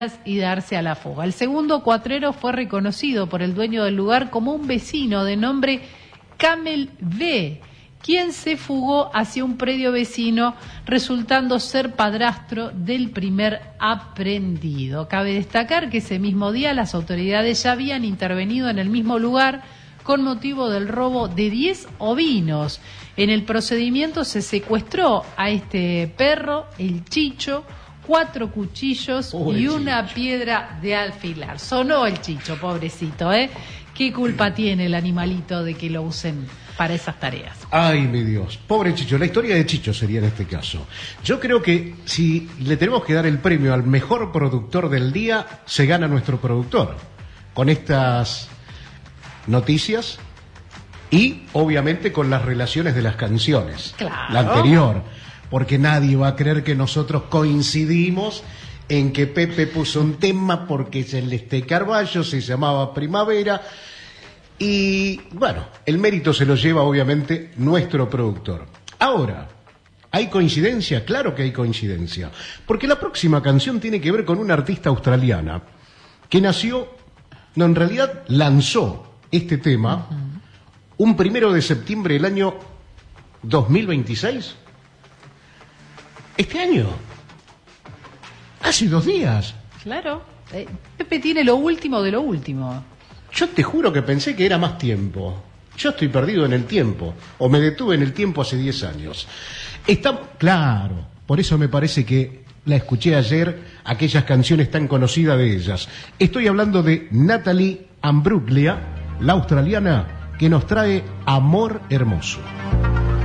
y darse a la fuga. El segundo cuatrero fue reconocido por el dueño del lugar como un vecino de nombre Camel B, quien se fugó hacia un predio vecino, resultando ser padrastro del primer aprehendido. Cabe destacar que ese mismo día las autoridades ya habían intervenido en el mismo lugar con motivo del robo de 10 ovinos. En el procedimiento se secuestró a este perro, el Chicho, 4 cuchillos y una piedra de alfilar. Sonó el Chicho, pobrecito, ¿eh? ¿Qué culpa tiene el animalito de que lo usen para esas tareas? Ay, mi Dios, pobre Chicho. La historia de Chicho sería en este caso. Yo creo que si le tenemos que dar el premio al mejor productor del día, se gana nuestro productor. Con estas noticias y, obviamente, con las relaciones de las canciones. Claro. La anterior. Porque nadie va a creer que nosotros coincidimos en que Pepe puso un tema porque Celeste Carballo se llamaba Primavera. Y bueno, el mérito se lo lleva obviamente nuestro productor. Ahora, ¿hay coincidencia? Claro que hay coincidencia. Porque la próxima canción tiene que ver con una artista australiana que en realidad lanzó este tema un 1 de septiembre del año 2026. Este año. Hace 2 días. Claro. Pepe tiene lo último de lo último. Yo te juro que pensé que era más tiempo. Yo estoy perdido en el tiempo. O me detuve en el tiempo hace 10 años. Claro. Por eso me parece que la escuché ayer, aquellas canciones tan conocidas de ellas. Estoy hablando de Natalie Imbruglia, la australiana, que nos trae Amor Hermoso.